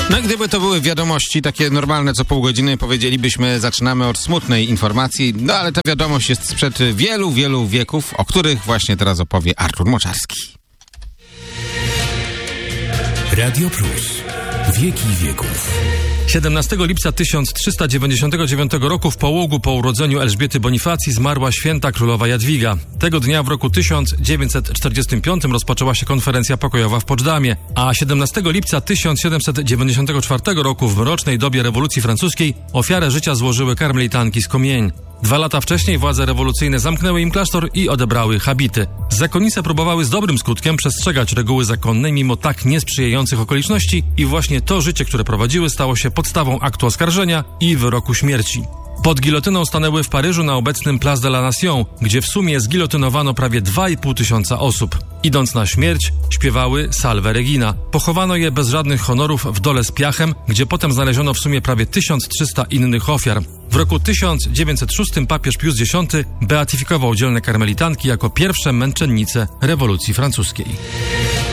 No gdyby to były wiadomości takie normalne co pół godziny, powiedzielibyśmy, zaczynamy od smutnej informacji, no ale ta wiadomość jest sprzed wielu, wielu wieków, o których właśnie teraz opowie Artur Moczarski. Radio Plus. Wieki wieków. 17 lipca 1399 roku w Połogu po urodzeniu Elżbiety Bonifacji zmarła święta królowa Jadwiga. Tego dnia w roku 1945 rozpoczęła się konferencja pokojowa w Poczdamie, a 17 lipca 1794 roku w mrocznej dobie rewolucji francuskiej ofiarę życia złożyły karmelitanki z Compiègne. 2 lata wcześniej władze rewolucyjne zamknęły im klasztor i odebrały habity. Zakonnice próbowały z dobrym skutkiem przestrzegać reguły zakonnej mimo tak niesprzyjających okoliczności i właśnie to życie, które prowadziły, stało się podstawą aktu oskarżenia i wyroku śmierci. Pod gilotyną stanęły w Paryżu na obecnym Place de la Nation, gdzie w sumie zgilotynowano prawie 2,5 tysiąca osób. Idąc na śmierć, śpiewały Salve Regina. Pochowano je bez żadnych honorów w dole z piachem, gdzie potem znaleziono w sumie prawie 1300 innych ofiar. W roku 1906 papież Pius X beatyfikował dzielne karmelitanki jako pierwsze męczennice rewolucji francuskiej.